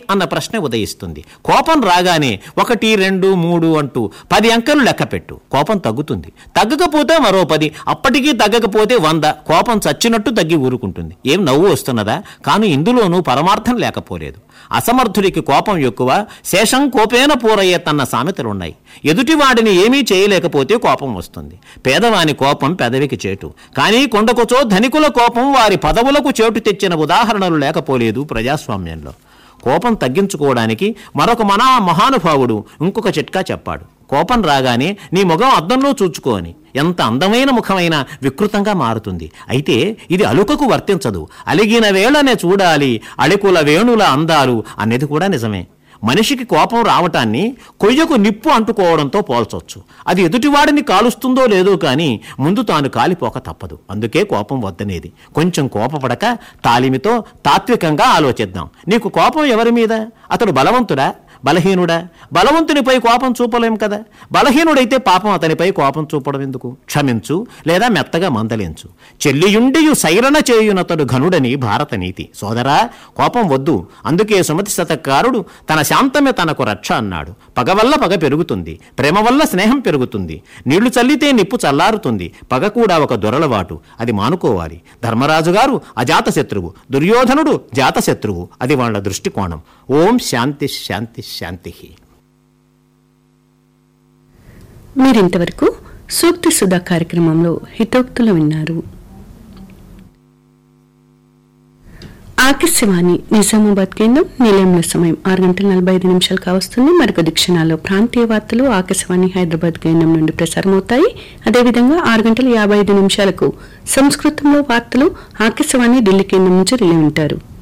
అన్న ప్రశ్న ఉదయిస్తుంది. కోపం రాగానే 1, 2, 3 అంటూ 10 అంకెలు లెక్క పెట్టు. కోపం తగ్గుతుంది. తగ్గకపోతే మరో 10, అప్పటికీ తగ్గకపోతే 100. కోపం చచ్చినట్టు తగ్గి ఊరుకుంటుంది. ఏం నవ్వు వస్తున్నదా? కానీ ఇందులోనూ పరమార్థం లేకపోలేదు. అసమర్థుడికి కోపం ఎక్కువ, శేషం కోపేన పూరయ్యతన్న సామెతలున్నాయి. ఎదుటివాడిని ఏమీ చేయలేకపోతే కోపం వస్తుంది. పేదవాని కోపం పెదవికి చేటు, కానీ కొండకొచో ధనికుల కోపం వారి పదవులకు చేటు తెచ్చిన ఉదాహరణలు లేకపోలేదు ప్రజాస్వామ్యంలో. కోపం తగ్గించుకోవడానికి మరొక మహానుభావుడు ఇంకొక చిట్కా చెప్పాడు. కోపం రాగానే నీ ముఖం అద్దంలో చూచుకో అని. ఎంత అందమైన ముఖమైనా వికృతంగా మారుతుంది. అయితే ఇది అలుకకు వర్తించదు. అలిగిన వేళనే చూడాలి అళికుల వేణుల అందాలు అనేది కూడా నిజమే. మనిషికి కోపం రావటాన్ని కొయ్యకు నిప్పు అంటుకోవడంతో పోల్చొచ్చు. అది ఎదుటివాడిని కాలుస్తుందో లేదో కానీ ముందు తాను కాలిపోక తప్పదు. అందుకే కోపం వద్దనేది. కొంచెం కోపపడక తాలిమితో తాత్వికంగా ఆలోచిద్దాం. నీకు కోపం ఎవరి మీద? అతడు బలవంతుడా, బలహీనుడా? బలవంతునిపై కోపం చూపలేం కదా. బలహీనుడైతే పాపం అతనిపై కోపం చూపడం ఎందుకు? క్షమించు లేదా మెత్తగా మందలించు. చెల్లియుండియు సైరణ చేయునతడు ఘనుడని భారత నీతి. సోదరా, కోపం వద్దు. అందుకే సుమతి శతకారుడు తన శాంతమే తనకు రక్ష అన్నాడు. పగ వల్ల పగ పెరుగుతుంది, ప్రేమ వల్ల స్నేహం పెరుగుతుంది. నీళ్లు చల్లితే నిప్పు చల్లారుతుంది. పగ కూడా ఒక దొరలవాటు, అది మానుకోవాలి. ధర్మరాజు గారు అజాతశత్రువు, దుర్యోధనుడు జాతశత్రువు. అది వాళ్ళ దృష్టికోణం. ఓం శాంతి శాంతి శాంతి. మీరింతవరకు సూక్తి సుధా కార్యక్రమంలో హితోక్తులు విన్నారు. ఆకాశవాణి నిజామాబాద్ కేంద్రం. నిలయంలో సమయం 6:45 కావస్తుంది. మరికొద్ది క్షణాల్లో ప్రాంతీయ వార్తలు ఆకాశవాణి హైదరాబాద్ కేంద్రం నుండి ప్రసారమవుతాయి. అదేవిధంగా 6:55 సంస్కృతంలో వార్తలు ఆకాశవాణి ఢిల్లీ కేంద్రం నుంచి రిలే ఉంటారు.